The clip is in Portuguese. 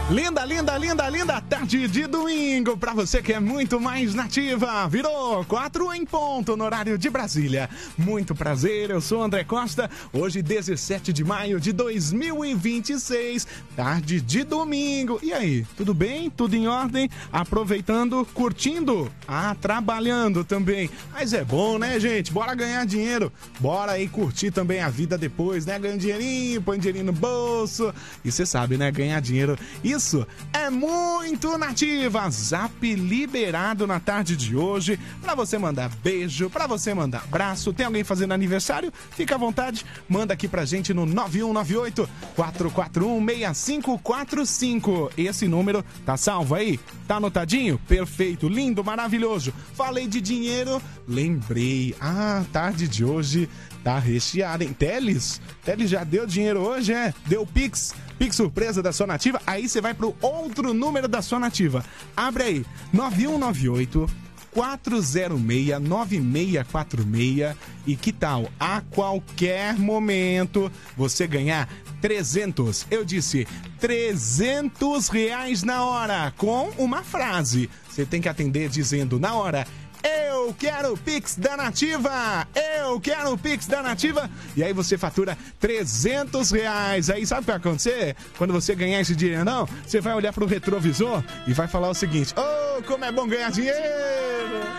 Linda, linda, linda, linda tarde de domingo pra você que é muito mais nativa. Virou 4 em ponto no horário de Brasília. Muito prazer, eu sou André Costa. Hoje, 17 de maio de 2026, tarde de domingo. E aí, tudo bem? Tudo em ordem? Aproveitando, curtindo? Trabalhando também. Mas é bom, né, gente? Bora ganhar dinheiro. Bora aí curtir também a vida depois, né? Ganha dinheirinho, põe dinheirinho no bolso. E você sabe, né? Ganhar dinheiro. Isso é muito nativa. Zap liberado na tarde de hoje pra você mandar beijo, pra você mandar abraço. Tem alguém fazendo aniversário? Fica à vontade, manda aqui pra gente no 9198-441-6545. Esse número tá salvo aí? Tá anotadinho? Perfeito, lindo, maravilhoso. Falei de dinheiro, lembrei. Tarde de hoje tá recheada, hein? Teles já deu dinheiro hoje, é? Deu Pix surpresa da sua nativa. Aí você vai pro outro número da sua nativa. Abre aí, 9198-406-9646. E que tal, a qualquer momento, você ganhar 300, eu disse 300 reais na hora, com uma frase. Você tem que atender dizendo na hora: eu quero o Pix da Nativa! Eu quero o Pix da Nativa! E aí você fatura 300 reais. Aí sabe o que vai acontecer? Quando você ganhar esse dinheiro, não, você vai olhar pro retrovisor e vai falar o seguinte: como é bom ganhar dinheiro!